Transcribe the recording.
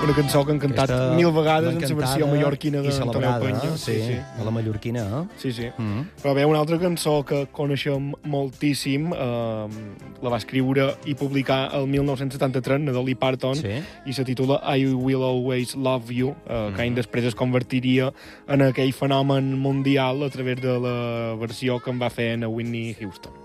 una cançó que han cantat Aquesta 1000 vegades en la cantada versió mallorquina i d'Antonio celebrada, Peña. sí, a la mallorquina, eh? Sí, sí. Però bé, una altra cançó que coneixem moltíssim, la va escriure i publicar el 1973, la Dolly Parton, i se titula I Will Always Love You, que any després es convertiria en aquell fenomen mundial a través de la versió que en va fer a Whitney Houston.